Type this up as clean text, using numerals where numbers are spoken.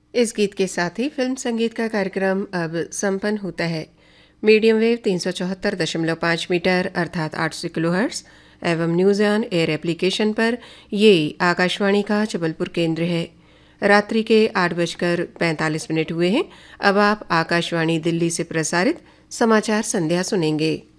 इस गीत के साथ ही फिल्म संगीत का कार्यक्रम अब संपन्न होता है। मीडियम वेव 374.5 मीटर अर्थात 800 किलोहर्ट्ज़ एवं न्यूज़ ऑन एयर एप्लीकेशन पर ये आकाशवाणी का जबलपुर केंद्र है। रात्रि के 8:45 हुए हैं। अब आप आकाशवाणी दिल्ली से प्रसारित समाचार संध्या सुनेंगे।